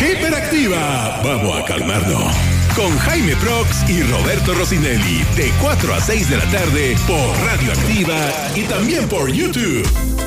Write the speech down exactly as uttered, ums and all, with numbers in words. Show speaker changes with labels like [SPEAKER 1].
[SPEAKER 1] Hiperactiva, vamos a calmarnos. Con Jaime Prox y Roberto Rossinelli, de cuatro a seis de la tarde por Radio Activa y también por YouTube.